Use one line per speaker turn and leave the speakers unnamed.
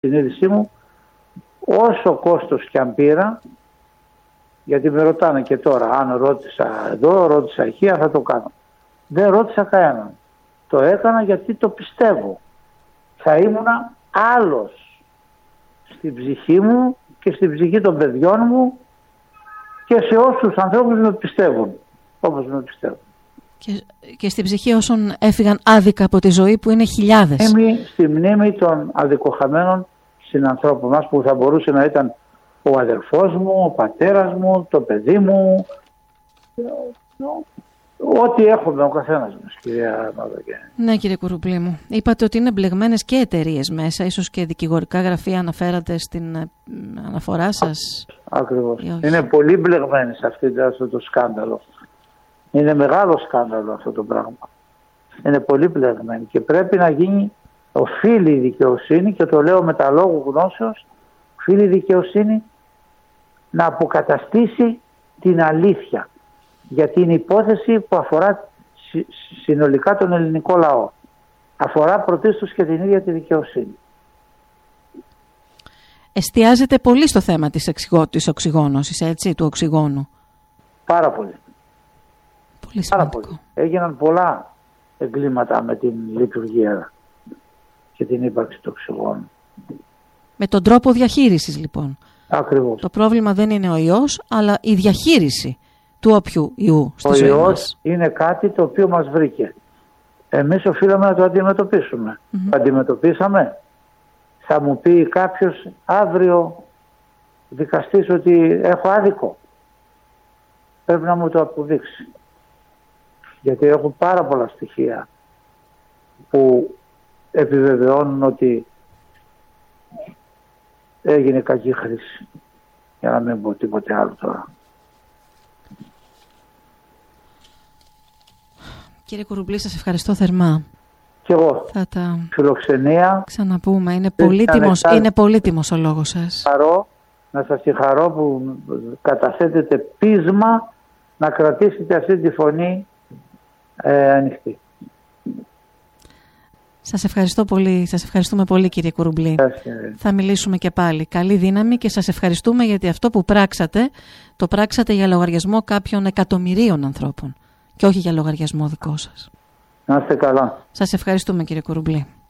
συνείδησή μου, όσο κόστος και αν πήρα, γιατί με ρωτάνε και τώρα, αν ρώτησα εδώ, ρώτησα εκεί, αν θα το κάνω. Δεν ρώτησα κανέναν. Το έκανα γιατί το πιστεύω. Θα ήμουνα άλλος στην ψυχή μου και στην ψυχή των παιδιών μου και σε όσους ανθρώπους με πιστεύουν, όπως με πιστεύουν.
Και στην ψυχή όσων έφυγαν άδικα από τη ζωή, που είναι χιλιάδες.
Στη μνήμη των αδικοχαμένων συνανθρώπων μας, που θα μπορούσε να ήταν ο αδερφός μου, ο πατέρας μου, το παιδί μου, ό,τι έχουμε ο καθένας μας, κυρία Μαυρογέννη.
Ναι, κύριε Κουρουμπλή μου. Είπατε ότι είναι μπλεγμένες και εταιρείες μέσα, ίσως και δικηγορικά γραφεία αναφέρατε στην αναφορά σας.
Ακριβώς. Είναι πολύ μπλεγμένες αυτό το σκάνδαλο. Είναι μεγάλο σκάνδαλο αυτό το πράγμα. Είναι πολύ μπλεγμένοι και πρέπει να γίνει, οφείλει η δικαιοσύνη, και το λέω με τα λόγου γνώσεως, οφείλει η δικαιοσύνη να αποκαταστήσει την αλήθεια. Γιατί είναι υπόθεση που αφορά συνολικά τον ελληνικό λαό. Αφορά πρωτίστως και την ίδια τη δικαιοσύνη.
Εστιάζεται πολύ στο θέμα της οξυγόνωσης, έτσι, του οξυγόνου.
Πάρα πολύ.
Πολύ σημαντικό.
Πάρα πολύ. Έγιναν πολλά εγκλήματα με την λειτουργία και την ύπαρξη του οξυγόνου.
Με τον τρόπο διαχείρισης, λοιπόν.
Ακριβώς.
Το πρόβλημα δεν είναι ο ιός, αλλά η διαχείριση του όποιου ιού στη ζωή μας.
Ο ιός είναι κάτι το οποίο μας βρήκε. Εμείς οφείλαμε να το αντιμετωπίσουμε. Το αντιμετωπίσαμε. Θα μου πει κάποιος αύριο δικαστής ότι έχω άδικο. Πρέπει να μου το αποδείξει. Γιατί έχουν πάρα πολλά στοιχεία που επιβεβαιώνουν ότι έγινε κακή χρήση. Για να μην πω τίποτε άλλο τώρα.
Κύριε Κουρουμπλή, σας ευχαριστώ θερμά.
Και εγώ.
Θα τα
φιλοξενία.
Ξαναπούμε. Είναι πολύτιμος ο λόγος σας.
Να σας συγχαρώ που καταθέτετε πείσμα να κρατήσετε αυτή τη φωνή ανοιχτή.
Σας ευχαριστώ πολύ. Σας ευχαριστούμε πολύ, κύριε Κουρουμπλή. Θα μιλήσουμε και πάλι. Καλή δύναμη και σας ευχαριστούμε, γιατί αυτό που πράξατε, το πράξατε για λογαριασμό κάποιων εκατομμυρίων ανθρώπων και όχι για λογαριασμό δικό σας.
Να είστε καλά.
Σας ευχαριστούμε, κύριε Κουρουμπλή.